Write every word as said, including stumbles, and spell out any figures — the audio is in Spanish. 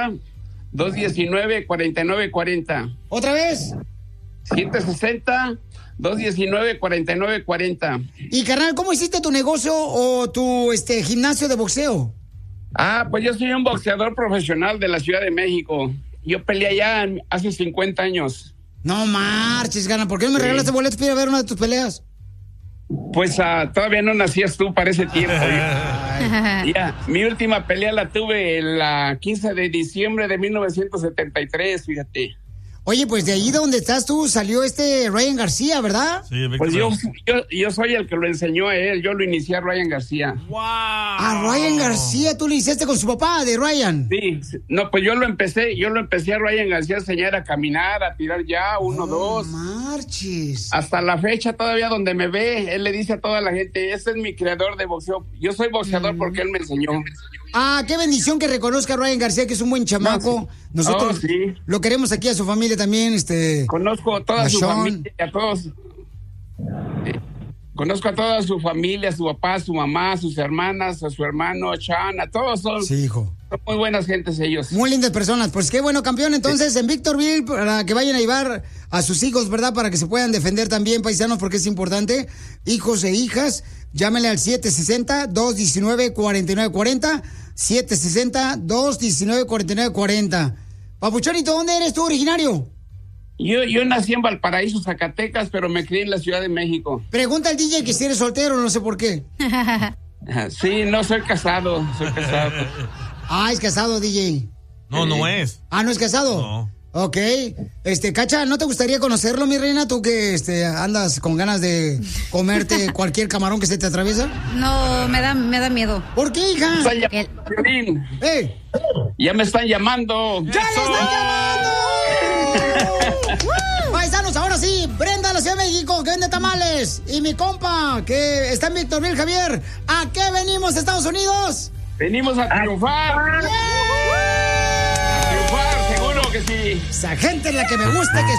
dos diecinueve, cuarenta y nueve cuarenta. ¿Otra vez? siete sesenta, dos diecinueve, cuarenta y nueve cuarenta. Y carnal, ¿cómo hiciste tu negocio o tu este gimnasio de boxeo? Ah, pues yo soy un boxeador profesional de la Ciudad de México. Yo peleé allá hace cincuenta años. No marches, gana. ¿Por qué no me sí. regalaste boletos para ir a ver una de tus peleas? Pues uh, todavía no nacías tú para ese tiempo. Ya, mi última pelea la tuve el uh, quince de diciembre de mil novecientos setenta y tres, fíjate. Oye, pues de ahí donde estás tú salió este Ryan García, ¿verdad? Sí, pues yo, yo, yo soy el que lo enseñó a él, yo lo inicié a Ryan García. ¡Wow! A Ryan García, tú lo hiciste con su papá, de Ryan. Sí, no, pues yo lo empecé, yo lo empecé a Ryan García a enseñar a caminar, a tirar ya, uno, no dos. marches. Hasta la fecha todavía donde me ve, él le dice a toda la gente, ese es mi creador de boxeo. Yo soy boxeador mm. porque él me enseñó. Ah, qué bendición que reconozca a Ryan García, que es un buen chamaco. No, Nosotros oh, sí. lo queremos aquí a su familia también. este. Conozco a toda a su Sean. familia, a todos. Eh, conozco a toda su familia, a su papá, a su mamá, a sus hermanas, a su hermano, a Sean, a todos son. Sí, hijo. Son muy buenas gentes ellos. Muy lindas personas. Pues qué bueno, campeón. Entonces, sí. en Victorville, para que vayan a llevar a sus hijos, ¿verdad? Para que se puedan defender también, paisanos, porque es importante. Hijos e hijas, llámenle al siete sesenta, dos diecinueve, cuarenta y nueve cuarenta. siete sesenta, dos diecinueve, cuarenta y nueve cuarenta. Papuchonito, ¿dónde eres tú originario? Yo, yo nací en Valparaíso, Zacatecas, pero me crié en la Ciudad de México. Pregunta al D J que si eres soltero, no sé por qué. Sí, no, soy casado, soy casado. Ah, es casado, D J. No, no es. Ah, ¿no es casado? No. Ok. Este, Cacha, ¿no te gustaría conocerlo, mi reina? Tú que este, andas con ganas de comerte cualquier camarón que se te atraviesa. No, me da, me da miedo. ¿Por qué, hija? El... ¡Eh! Ya me están llamando. ¡Ya le están llamando! Paisanos, ahora sí, Brenda de la Ciudad de México, que vende tamales. Y mi compa, que está en Victorville, Javier. ¿A qué venimos, Estados Unidos? Venimos a triunfar. ¡Yeah! A triunfar, seguro que sí. Esa gente es la que me gusta, que